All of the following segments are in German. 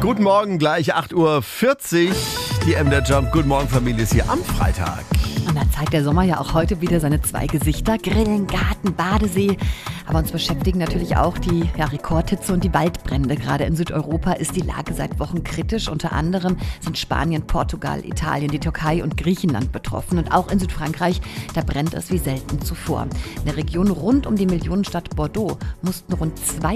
Guten Morgen, gleich 8:40 Uhr. Die MDR Jump. Guten Morgen, Familie, ist hier am Freitag. Und da zeigt der Sommer ja auch heute wieder seine zwei Gesichter. Grillen, Garten, Badesee. Aber uns beschäftigen natürlich auch die Rekordhitze und die Waldbrände. Gerade in Südeuropa ist die Lage seit Wochen kritisch. Unter anderem sind Spanien, Portugal, Italien, die Türkei und Griechenland betroffen. Und auch in Südfrankreich, da brennt es wie selten zuvor. In der Region rund um die Millionenstadt Bordeaux mussten rund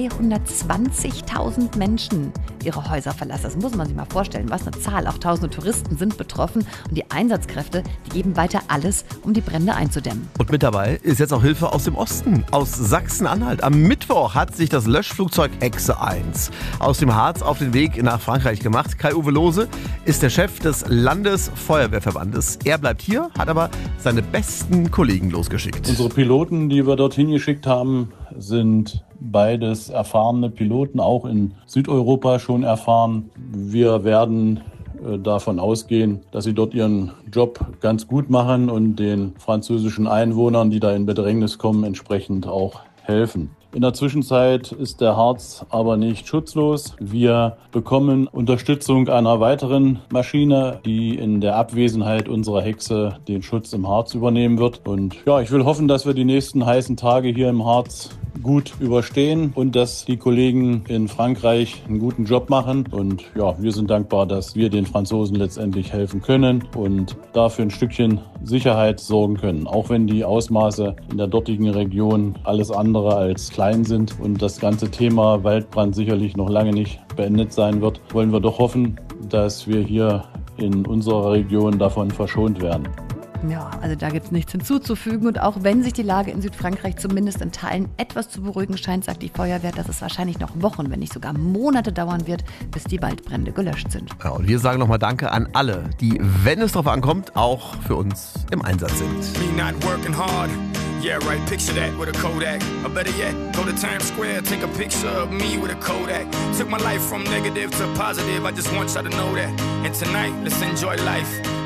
220.000 Menschen ihre Häuser verlassen. Das muss man sich mal vorstellen, was eine Zahl. Auch tausende Touristen sind betroffen und die Einsatzkräfte, die geben weiter alles, um die Brände einzudämmen. Und mit dabei ist jetzt auch Hilfe aus dem Osten, aus Sachsen-Anhalt. Am Mittwoch hat sich das Löschflugzeug Hexe 1 aus dem Harz auf den Weg nach Frankreich gemacht. Kai-Uwe Lohse ist der Chef des Landesfeuerwehrverbandes. Er bleibt hier, hat aber seine besten Kollegen losgeschickt. Unsere Piloten, die wir dorthin geschickt haben, sind beides erfahrene Piloten, auch in Südeuropa schon erfahren. Wir werden davon ausgehen, dass sie dort ihren Job ganz gut machen und den französischen Einwohnern, die da in Bedrängnis kommen, entsprechend auch helfen. In der Zwischenzeit ist der Harz aber nicht schutzlos. Wir bekommen Unterstützung einer weiteren Maschine, die in der Abwesenheit unserer Hexe den Schutz im Harz übernehmen wird. Und ja, ich will hoffen, dass wir die nächsten heißen Tage hier im Harz gut überstehen und dass die Kollegen in Frankreich einen guten Job machen. Und ja, wir sind dankbar, dass wir den Franzosen letztendlich helfen können und dafür ein Stückchen Sicherheit sorgen können. Auch wenn die Ausmaße in der dortigen Region alles andere als klein sind und das ganze Thema Waldbrand sicherlich noch lange nicht beendet sein wird, wollen wir doch hoffen, dass wir hier in unserer Region davon verschont werden. Ja, also da gibt es nichts hinzuzufügen. Und auch wenn sich die Lage in Südfrankreich zumindest in Teilen etwas zu beruhigen scheint, sagt die Feuerwehr, dass es wahrscheinlich noch Wochen, wenn nicht sogar Monate dauern wird, bis die Waldbrände gelöscht sind. Ja, und wir sagen nochmal Danke an alle, die, wenn es drauf ankommt, auch für uns im Einsatz sind. Yeah, right, picture that with a Kodak. Or better yet, go to Times Square, take a picture of me with a Kodak. Took my life from negative to positive, I just want y'all to know that. And tonight, let's enjoy life.